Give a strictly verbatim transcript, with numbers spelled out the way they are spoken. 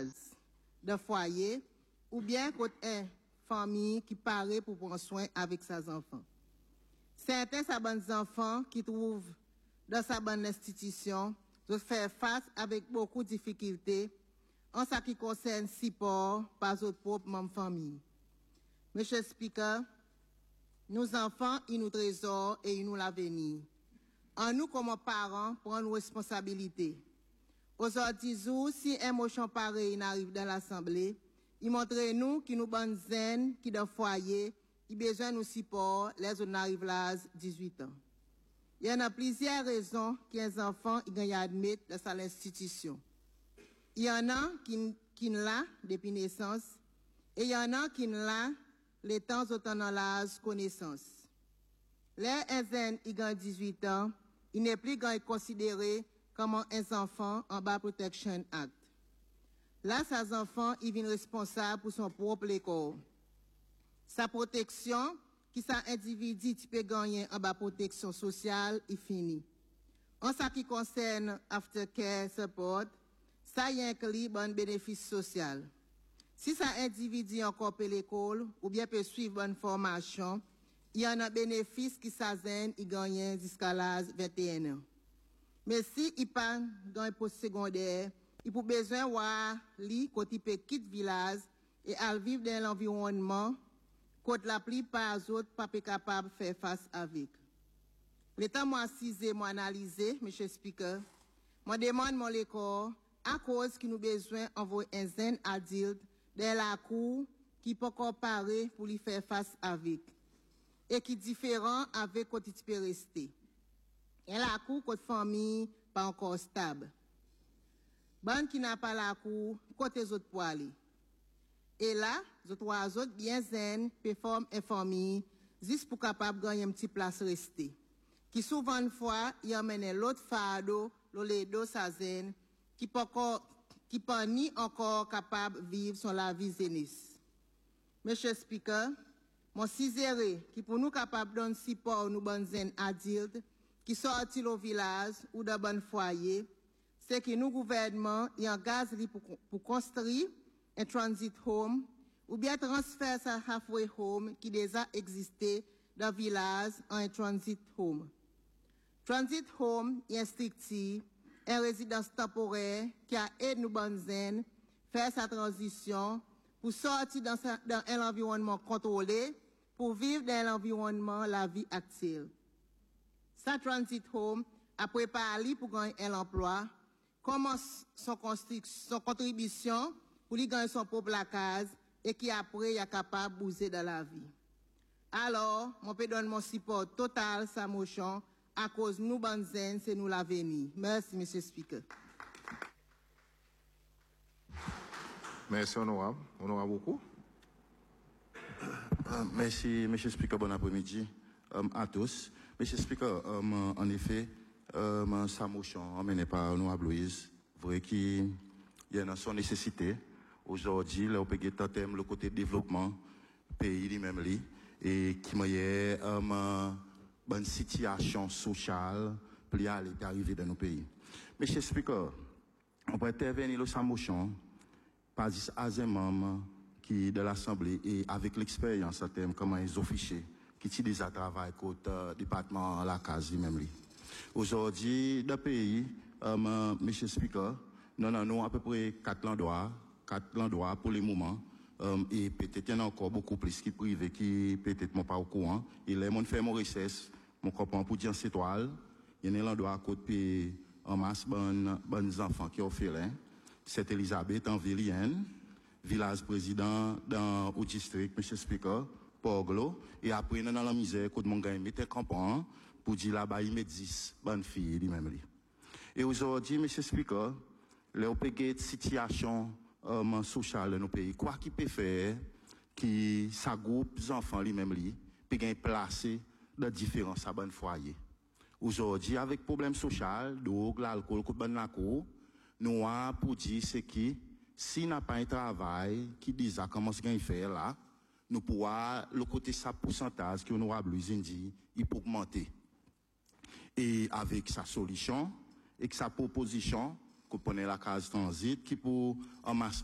base de foyer ou bien côté famille qui paraît pour prendre soin avec ses enfants. Certains sa bonnes enfants qui trouvent dans sa bonne institution de faire face avec beaucoup de difficultés en ce qui concerne support par votre propre membre famille. Monsieur Speaker, nos enfants, ils nous trésors et ils nous l'avenir. En nous, comme parents, prendre nos responsabilités. Aujourd'hui, si un motion pareil arrive dans l'Assemblée, il montre nous qui nous bonnes zen, qui dans foyer, qui besoin de nous support, les autres arrivent là dix-huit ans. Il y en a plusieurs raisons qui les enfants ils gagnent admettre dans cette institution. Il y en a qui qui l'ont depuis naissance et il y en a qui l'ont les temps autant dans l'âge connaissance. Les zen ils gagnent dix-huit ans, il n'est plus considéré comme un enfant en bas Protection Act. Là, ces enfants, ils viennent responsables pour son propre école. Sa protection, qui sa individu qui peut gagner en bas protection sociale, est finie. En ce qui concerne aftercare support, ça y inclut bon bénéfice social. Si sa individu encore peut l'école ou bien peut suivre bonne formation, il y en a bénéfice qui sa zen, il gagne jusqu'à l'âge vingt et un ans. Mais si il pas dans un poste secondaire, il peut besoin voir lui quand il peut quitter village et à vivre dans l'environnement quand la plupart des autres pas capable de faire face avec. L'état moi assisé, moi analysé, monsieur Speaker, moi demande mon l'école à cause qu'il nous besoin envoyer un zen adulte dans la cour qui peut comparer pour lui faire face avec et qui est différent avec quand il peut rester. Et la cour côté famille pas encore stable. Ban qui n'a pas la cour, côté les autres pour aller. Et là, les trois autres bien zen, performent en famille, juste pour capable gagner une petite place restée. Qui souvent une fois, y emmène l'autre fardeau, l'olédo sa zen, qui pas encore, qui pas ni encore capable de vivre son la vie zénisse. Monsieur Speaker, mon ciséré, qui pour nous capable de donner support nous bonnes zen adultes, qui sortent au village ou dans bon foyer, c'est que nous, gouvernement, y engage pour, pour construire un transit home ou bien transférer sa halfway home qui déjà existait dans le village en un transit home. Transit home est une structure, une résidence temporaire qui a aidé nous bonnes zen faire sa transition pour sortir dans, sa, dans un environnement contrôlé pour vivre dans l'environnement la vie actuelle. Sa transit home a préparé pour gagner un emploi, commence son, son contribution pour lui gagner son propre la case et qui après est capable de bouger dans la vie. Alors, on peut donner mon support total sa motion à cause nous banzen, c'est nous l'avenir. Merci, monsieur Speaker. Merci, honorable. Honorable beaucoup. Uh, merci, monsieur Speaker. Bon après-midi um, à tous. Monsieur Speaker, um, en effet, um, sa motion emmenée par honorable Louise, vrai qu'il y a son nécessité. Aujourd'hui, là, on peut tenter le côté développement pays lui-même li et qui m'a y um, bonne situation sociale pour y aller arriver dans nos pays. Monsieur Speaker, on peut intervenir dans sa motion par un membre qui de l'Assemblée et avec l'expérience en termes comment ils officiers qui ti déjà travaillent côté euh, département la case lui-même li. Aujourd'hui, dans le pays, um, monsieur Speaker, nous avons à peu près quatre endroits, quatre endroits pour le moment. Um, et peut-être il y en a encore beaucoup plus qui privés qui peut-être pas au courant. Et là, mon fait mon recherche, mon comprend pour dire c'est toile. Il y en a l'endroit à côté en masse bonnes bonnes enfants qui ont fait là. C'est Elisabeth en Villienne, village président dans au district, monsieur Speaker, Poglo. Et après, nous dans la misère, côté mon gars, mettez campant pour dire là-bas, il met dix bonnes filles, lui-même. Et aujourd'hui, monsieur Speaker, là, on peut gagner situation Um, social dans nos pays. Quoi qui peut faire qui ça groupe enfants lui-même lui peut gagner placé dans différents bonnes foyers. Aujourd'hui avec problème social, drogue, l'alcool, coup de la cour, nous a pour dire c'est qui si n'a pas un travail qui dit comment se gagne faire là, nous pourra le côté sa pourcentage que nous a besoin dit, il peut augmenter. Et avec sa solution et que sa proposition qu'on prenait la case transit qui pour en masse